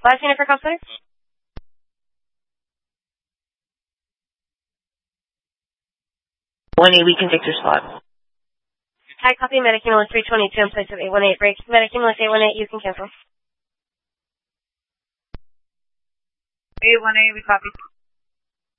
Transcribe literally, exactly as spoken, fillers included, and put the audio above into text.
Last unit for Cosplayer? one A, we can take your slot. Hi, copy. Medicumulus three twenty-two in place of eight one eight. Break. Medicumulus eight one eight, you can cancel. eight one eight, we copy.